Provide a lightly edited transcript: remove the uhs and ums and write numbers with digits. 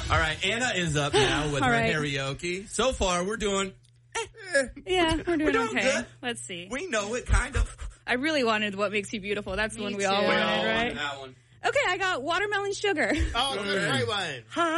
All right, Anna is up now with All her right. karaoke. So far, we're doing... Yeah, we're doing okay. good. Let's see. We know it, kind of. I really wanted What Makes You Beautiful. That's the one we all too. wanted, We all right? wanted that one. Okay, I got Watermelon Sugar. Oh, good, great one.